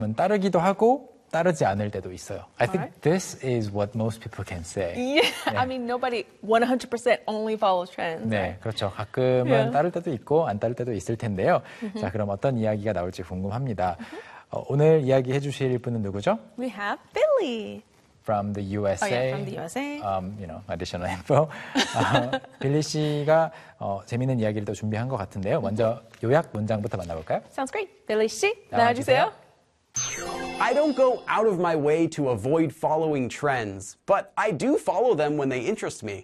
따르기도 하고 따르지 않을 때도 있어요. I think this is what most people can say. Yeah, I mean, nobody 100% only follows trends. 네, Right? 그렇죠. 가끔은 따를 때도 있고 안 따를 때도 있을 텐데요. 자, 그럼 어떤 이야기가 나올지 궁금합니다. 오늘 이야기 해주실 분은 누구죠? We have Billy. From the USA. Oh, yeah, from the USA. You know, additional info. 빌리 씨가 재미있는 이야기를 또 준비한 것 같은데요. 먼저 요약 문장부터 만나볼까요? Sounds great. Billy 씨, 나와주세요. I don't go out of my way to avoid following trends, but I do follow them when they interest me.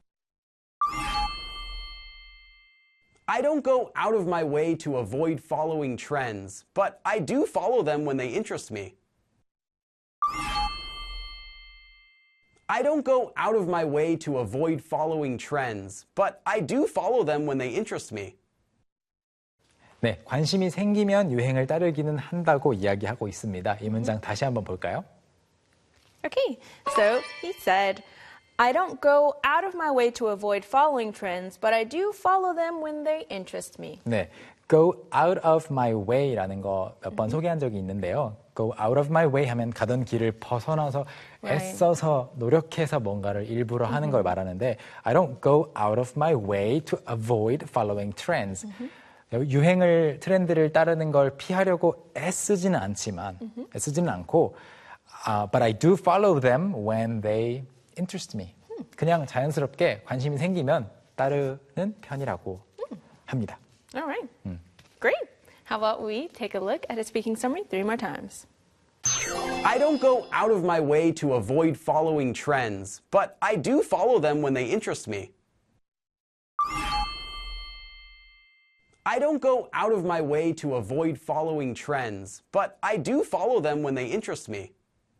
I don't go out of my way to avoid following trends, but I do follow them when they interest me. I don't go out of my way to avoid following trends, but I do follow them when they interest me. 네, 관심이 생기면 유행을 따르기는 한다고 이야기하고 있습니다. 이 문장 다시 한번 볼까요? Okay, so he said, I don't go out of my way to avoid following trends, but I do follow them when they interest me. 네, go out of my way라는 거 몇 번 소개한 적이 있는데요. go out of my way 하면 가던 길을 벗어나서 애써서 노력해서 뭔가를 일부러 하는 걸 말하는데 I don't go out of my way to avoid following trends. 유행을, 트렌드를 따르는 걸 피하려고 애쓰지는 않지만, 애쓰지는 않고, but I do follow them when they interest me. 그냥 자연스럽게 관심이 생기면 따르는 편이라고 합니다. All right. Great. How about we take a look at a speaking summary 3 more times. I don't go out of my way to avoid following trends, but I do follow them when they interest me. I don't go out of my way to avoid following trends, but I do follow them when they interest me.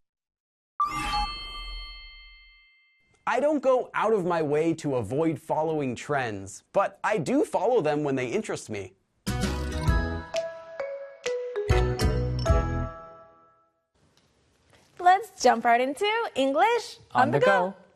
I don't go out of my way to avoid following trends, but I do follow them when they interest me. Let's jump right into English on the go.